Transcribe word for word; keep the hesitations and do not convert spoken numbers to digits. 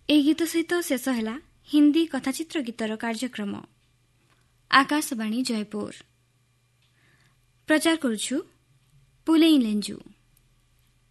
ଏହି ଗୀତ ସହିତ ଶେଷ ହେଲା ହିନ୍ଦୀ କଥାଚିତ୍ର ଗୀତର କାର୍ଯ୍ୟକ୍ରମ। ଆକାଶବାଣୀ ଜୟପୁର। ପ୍ରଚାର କରୁଛୁ ପୁଲେଇ ଲେଞ୍ଜୁ।